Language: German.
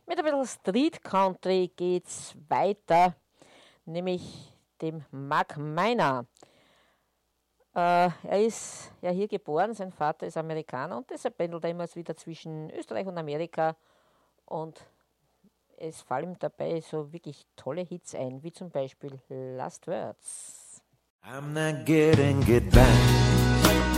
Mit ein bisschen Street Country geht's weiter, nämlich dem Mark Miner. Er ist ja hier geboren, sein Vater ist Amerikaner und deshalb pendelt er immer wieder zwischen Österreich und Amerika und es fallen ihm dabei so wirklich tolle Hits ein, wie zum Beispiel Last Words. I'm not getting it back.